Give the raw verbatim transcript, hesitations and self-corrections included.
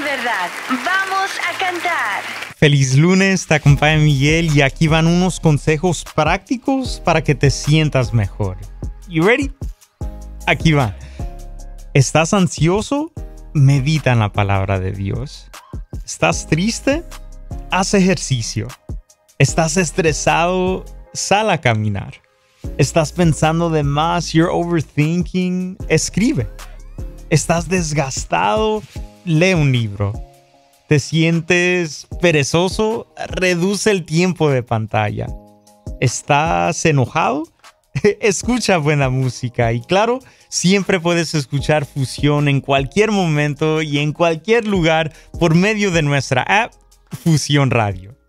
verdad. Vamos a cantar. Feliz lunes, te acompaña Miguel y aquí van unos consejos prácticos para que te sientas mejor. You ready? Aquí va. ¿Estás ansioso? Medita en la palabra de Dios. ¿Estás triste? Haz ejercicio. ¿Estás estresado? Sal a caminar. ¿Estás pensando de más? You're overthinking. Escribe. ¿Estás desgastado? Lee un libro. ¿Te sientes perezoso? Reduce el tiempo de pantalla. ¿Estás enojado? Escucha buena música. Y claro, siempre puedes escuchar Fusión en cualquier momento y en cualquier lugar por medio de nuestra app Fusión Radio.